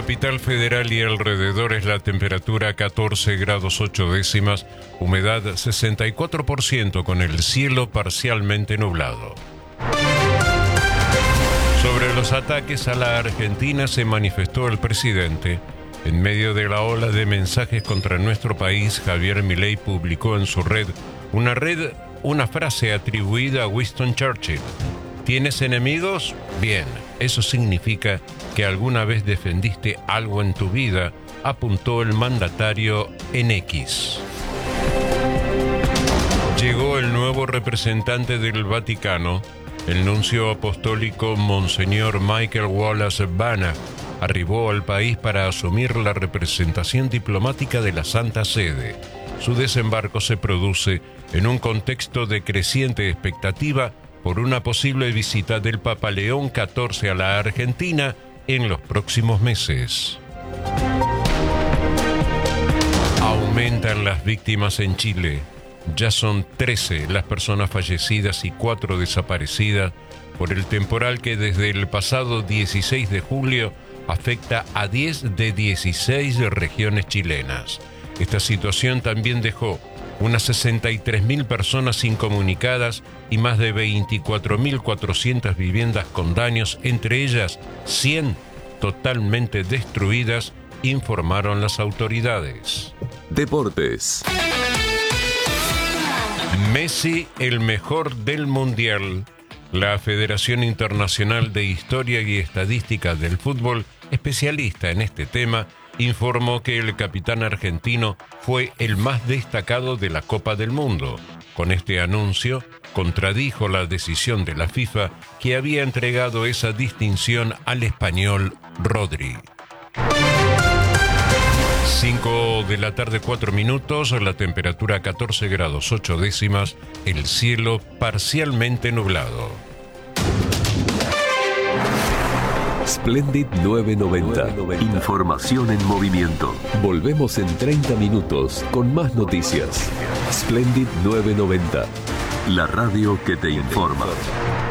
Capital Federal y alrededores la temperatura 14 grados 8 décimas, humedad 64% con el cielo parcialmente nublado. Sobre los ataques a la Argentina se manifestó el presidente. En medio de la ola de mensajes contra nuestro país, Javier Milei publicó en su red una frase atribuida a Winston Churchill. ¿Tienes enemigos? Bien, eso significa que alguna vez defendiste algo en tu vida, apuntó el mandatario en X. Llegó el nuevo representante del Vaticano, el nuncio apostólico Monseñor Michael Wallace Bana. Arribó al país para asumir la representación diplomática de la Santa Sede. Su desembarco se produce en un contexto de creciente expectativa por una posible visita del Papa León XIV a la Argentina en los próximos meses. Aumentan las víctimas en Chile. Ya son 13 las personas fallecidas y 4 desaparecidas por el temporal que desde el pasado 16 de julio afecta a 10 de 16 regiones chilenas. Esta situación también dejó unas 63.000 personas incomunicadas y más de 24.400 viviendas con daños, entre ellas 100 totalmente destruidas, informaron las autoridades. Deportes. Messi, el mejor del Mundial. La Federación Internacional de Historia y Estadística del Fútbol, especialista en este tema, informó que el capitán argentino fue el más destacado de la Copa del Mundo. Con este anuncio, contradijo la decisión de la FIFA que había entregado esa distinción al español Rodri. 5 de la tarde, 4 minutos, la temperatura 14 grados 8 décimas, el cielo parcialmente nublado. Splendid 990. Información en movimiento. Volvemos en 30 minutos con más noticias. Splendid 990. La radio que te informa.